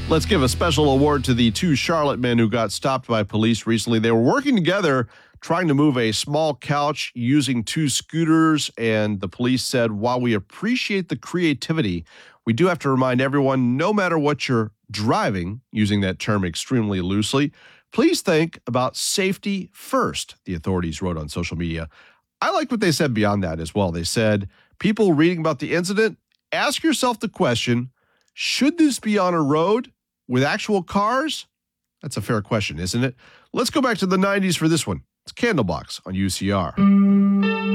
Let's give a special award to the two Charlotte men who got stopped by police recently. They were working together trying to move a small couch using two scooters, and the police said, while we appreciate the creativity, we do have to remind everyone, no matter what you're driving, using that term extremely loosely, please think about safety first, the authorities wrote on social media. I liked what they said beyond that as well. They said, people reading about the incident, ask yourself the question, should this be on a road with actual cars? That's a fair question, isn't it? Let's go back to the 90s for this one. It's Candlebox on UCR.